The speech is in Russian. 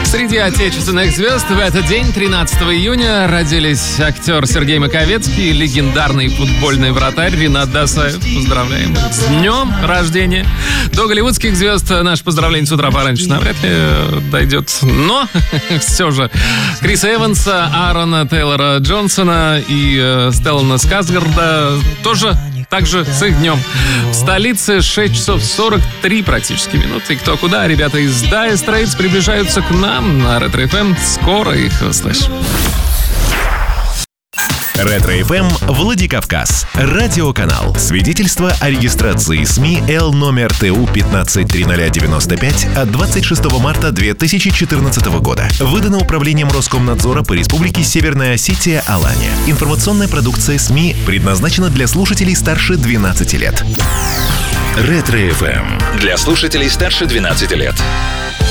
Среди отечественных звезд в этот день, 13 июня, родились актер Сергей Маковецкий и легендарный футбольный вратарь Ринат Досаев. Поздравляем их с днем рождения. До голливудских звезд наше поздравление с утра пораньше навряд ли дойдет. Но все же Криса Эванса, Аарона Тейлора Джонсона и Стеллана Скарсгарда тоже также с их днем. В столице 6 часов 43 практически минуты. И кто куда, ребята из Dire Straits приближаются к нам на Ретро-ФМ. Скоро их услышим. Ретро-ФМ Владикавказ. Радиоканал. Свидетельство о регистрации СМИ Л номер ТУ 15-30095 от 26 марта 2014 года. Выдано Управлением Роскомнадзора по Республике Северная Осетия, Алания. Информационная продукция СМИ предназначена для слушателей старше 12 лет. Ретро-ФМ. Для слушателей старше 12 лет.